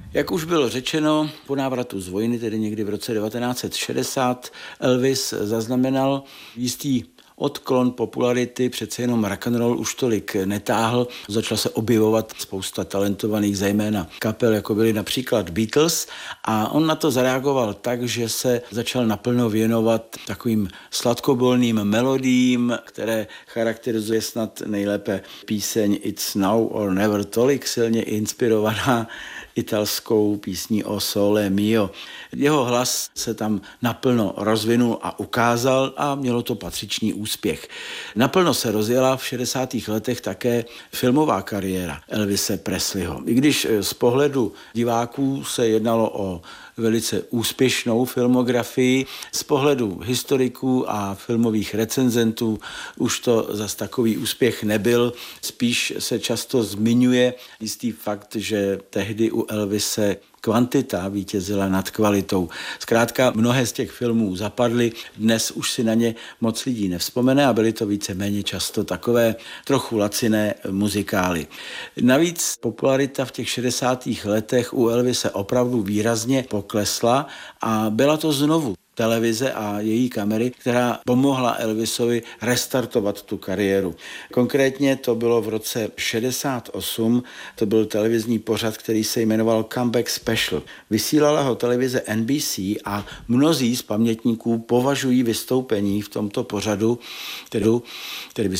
Jak už bylo řečeno, po návratu z vojny, tedy někdy v roce 1960, Elvis zaznamenal jistý odklon popularity, přece jenom rock'n'roll už tolik netáhl. Začala se objevovat spousta talentovaných, zejména kapel, jako byly například Beatles, a on na to zareagoval tak, že se začal naplno věnovat takovým sladkobolným melodiím, které charakterizuje snad nejlépe píseň It's Now or Never, tolik silně inspirovaná italskou písní O Sole Mio. Jeho hlas se tam naplno rozvinul a ukázal a mělo to patřičný úspěch. Naplno se rozjela v 60. letech také filmová kariéra Elvise Presleyho. I když z pohledu diváků se jednalo o velice úspěšnou filmografii, z pohledu historiků a filmových recenzentů už to zas takový úspěch nebyl. Spíš se často zmiňuje jistý fakt, že tehdy u Elvise kvantita vítězila nad kvalitou. Zkrátka mnohé z těch filmů zapadly, dnes už si na ně moc lidí nevzpomene a byly to víceméně často takové trochu laciné muzikály. Navíc popularita v těch 60. letech u Elvise opravdu výrazně poklesla a byla to znovu televize a její kamery, která pomohla Elvisovi restartovat tu kariéru. Konkrétně to bylo v roce 68, to byl televizní pořad, který se jmenoval Comeback Special. Vysílala ho televize NBC a mnozí z pamětníků považují vystoupení v tomto pořadu, tedy